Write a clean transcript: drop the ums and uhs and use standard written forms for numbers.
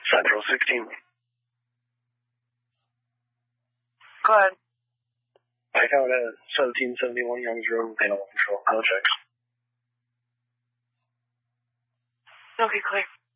Central 16. Go ahead. I found at 1771 Youngs Road, Panel 1 Control. No checks. Okay, clear.